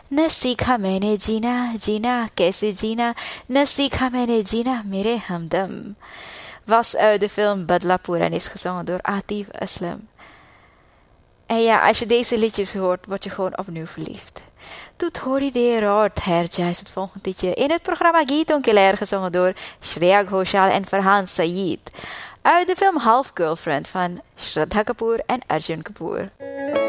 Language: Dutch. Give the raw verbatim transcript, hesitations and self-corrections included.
न सीखा मैंने जीना जीना कैसे जीना न सीखा मैंने जीना मेरे हमदम was uit de film Badlapur en is gezongen door Atif Aslam. En ja, als je deze liedjes hoort, word je gewoon opnieuw verliefd. Doe थोड़ी देर और ठहर जा is het volgende liedje in het programma Geeton Keller gezongen door Shreya Ghoshal en Farhan Saeed uit de film Half Girlfriend van Shraddha Kapoor en Arjun Kapoor.